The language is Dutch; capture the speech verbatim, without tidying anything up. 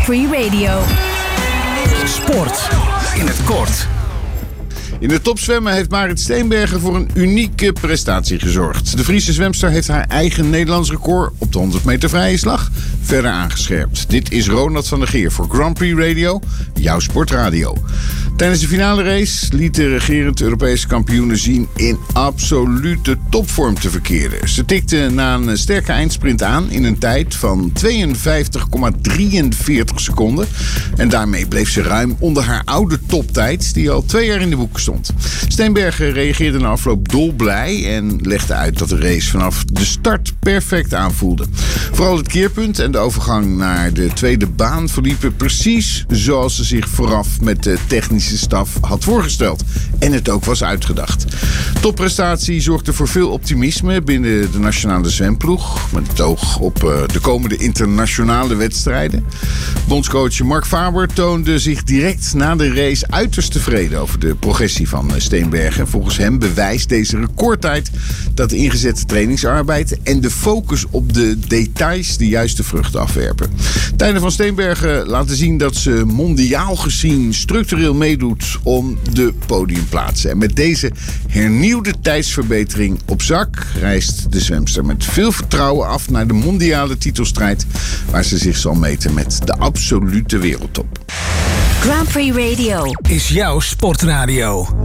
Grand Prix Radio. Sport in het kort. In het topzwemmen heeft Marit Steenbergen voor een unieke prestatie gezorgd. De Friese zwemster heeft haar eigen Nederlands record op de honderd meter vrije slag verder aangescherpt. Dit is Ronald van der Geer voor Grand Prix Radio, jouw sportradio. Tijdens de finale race liet de regerend Europese kampioene zien in absolute topvorm te verkeren. Ze tikte na een sterke eindsprint aan in een tijd van tweeënvijftig komma drieënveertig seconden. En daarmee bleef ze ruim onder haar oude toptijd, die al twee jaar in de boeken stond. Steenbergen reageerde na afloop dolblij en legde uit dat de race vanaf de start perfect aanvoelde. Vooral het keerpunt en de overgang naar de tweede baan verliepen precies zoals ze zich vooraf met de technische staf had voorgesteld. En het ook was uitgedacht. Topprestatie zorgde voor veel optimisme binnen de nationale zwemploeg, met het oog op uh, de komende internationale wedstrijden. Bondscoach Mark Faber toonde zich direct na de race uiterst tevreden over de progressie van Steenbergen. Volgens hem bewijst deze recordtijd dat de ingezette trainingsarbeid en de focus op de details de juiste vruchten afwerpen. Tijden van Steenbergen laten zien dat ze mondiaal gezien structureel meedoet om de podiumplaatsen. En met deze hernieuwde tijdsverbetering op zak reist de zwemster met veel vertrouwen af naar de mondiale titelstrijd, waar ze zich zal meten met de absolute wereldtop. Grand Prix Radio is jouw sportradio.